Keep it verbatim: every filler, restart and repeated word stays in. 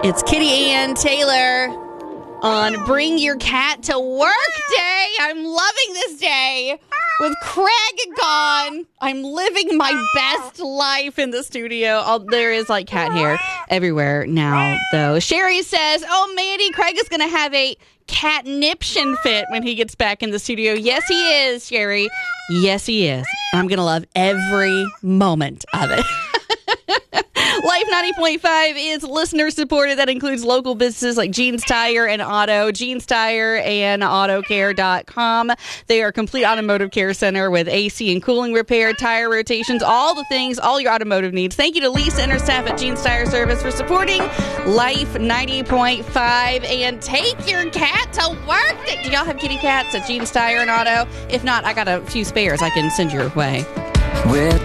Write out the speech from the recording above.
It's Kitty Ann Taylor on Bring Your Cat to Work Day. I'm loving this day. With Craig gone, I'm living my best life in the studio. All, there is like cat hair everywhere now, though. Sherry says, oh, Mandy, Craig is going to have a catniption fit when he gets back in the studio. Yes, he is, Sherry. Yes, he is. I'm going to love every moment of it. Life ninety point five is listener supported. That includes local businesses like Jeans Tire and Auto, Jeans Tire and auto care dot com. They are a complete automotive care center with A C and cooling repair, tire rotations, all the things, all your automotive needs. Thank you to Lisa and her staff at Jeans Tire Service for supporting Life ninety point five. And take your cat to work. Do y'all have kitty cats at Jeans Tire and Auto? If not, I got a few spares I can send your way. With